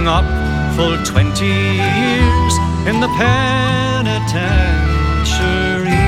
hung up full 20 years in the penitentiary.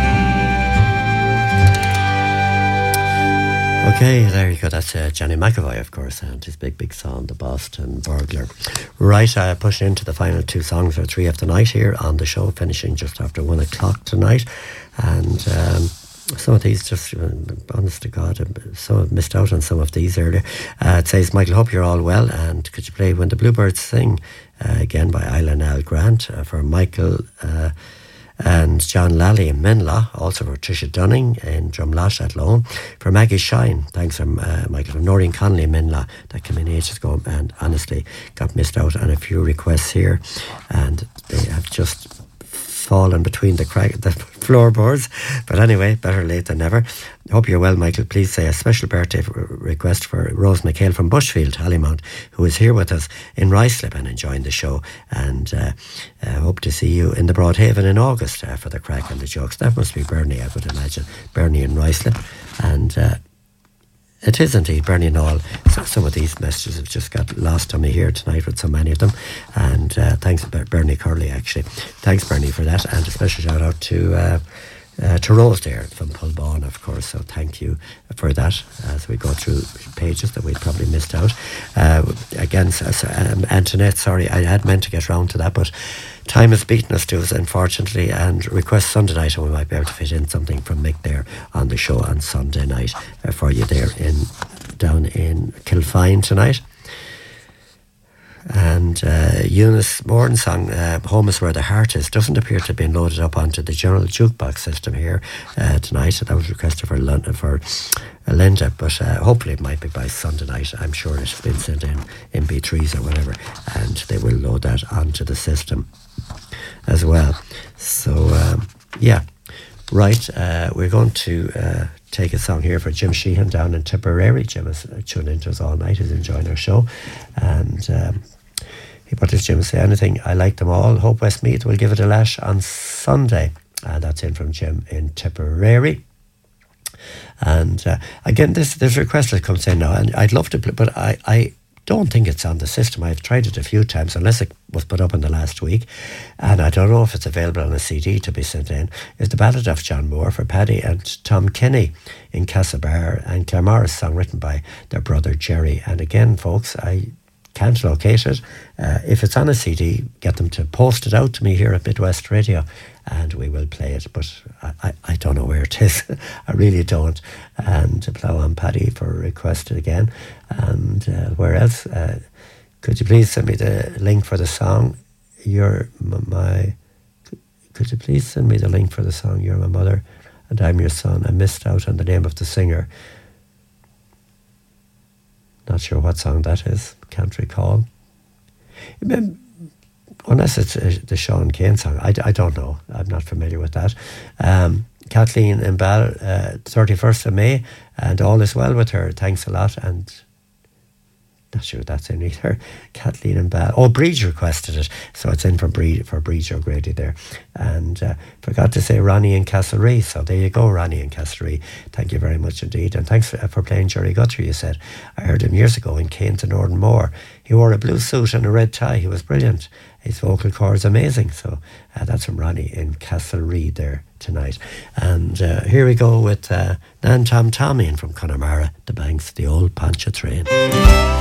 Okay, there you go. That's Johnny McAvoy, of course, and his big song, The Boston Burglar. Right, pushing into the final two songs or three of the night here on the show, finishing just after 1 o'clock tonight. And some of these just, honest to God, some have missed out on some of these earlier. It says, Michael, hope you're all well, and could you play When the Bluebirds Sing again by Isla Nell Grant for Michael and John Lally in Minlaw, also for Tricia Dunning in Drumlash at Lone, for Maggie Shine, thanks from Michael, from Noreen Connolly in Minlaw, that came in ages ago and honestly got missed out on a few requests here, and they have just fallen between the floorboards. But anyway, better late than never. Hope you're well, Michael. Please say a special birthday request for Rose McHale from Bushfield, Hallymount, who is here with us in Ruislip and enjoying the show. And hope to see you in the Broadhaven in August for the crack and the jokes. That must be Bernie, I would imagine. Bernie in Ruislip. And it is indeed Bernie and all. So some of these messages have just got lost on me here tonight with so many of them. And thanks, Bernie Curley, actually. Thanks, Bernie, for that. And a special shout out to Rose there from Pulbon, of course. So thank you for that as we go through pages that we'd probably missed out. Again, Antoinette, sorry, I had meant to get round to that, but time has beaten us to us, unfortunately, and request Sunday night, and we might be able to fit in something from Mick there on the show on Sunday night for you there down in Kilfine tonight. And Eunice Moran's song, Home is Where the Heart Is, doesn't appear to have been loaded up onto the general jukebox system here tonight. So that was requested for Linda, but hopefully it might be by Sunday night. I'm sure it's been sent in MP3s or whatever, and they will load that onto the system as well. So, yeah. Right, we're going to take a song here for Jim Sheehan down in Tipperary. Jim is tuning into us all night. He's enjoying our show. And what does Jim say? Anything? I like them all. Hope Westmeath will give it a lash on Sunday. That's in from Jim in Tipperary. And again, this request that comes in now, and I'd love to play, but I don't think it's on the system. I've tried it a few times, unless it was put up in the last week, and I don't know if it's available on a CD to be sent in. Is The Ballad of John Moore for Paddy and Tom Kenny in Castlebar, and Claremorris song written by their brother Jerry. And again, folks, I can't locate it. If it's on a CD, get them to post it out to me here at Midwest Radio, and we will play it. But I don't know where it is. I really don't. And Plough on Paddy for requested again. And where else? Could you please send me the link for the song? Could you please send me the link for the song You're My Mother and I'm Your Son? I missed out on the name of the singer. Not sure what song that is. Can't recall. Unless it's the Sean Kane song. I don't know. I'm not familiar with that. Kathleen in Ball, 31st of May, and all is well with her. Thanks a lot. And not sure that's in either. Kathleen and Ball. Oh, Breege requested it. So it's in for Breege O'Grady there. And forgot to say Ronnie in Castlereagh. So there you go, Ronnie in Castlereagh. Thank you very much indeed. And thanks for playing Jerry Guthrie, you said. I heard him years ago in Cairns and Northern Moor. He wore a blue suit and a red tie. He was brilliant. His vocal cords amazing. So that's from Ronnie in Castlereagh there tonight. And here we go with Nan Tom Tommy in from Connemara, The Banks, the Old Poncha Train.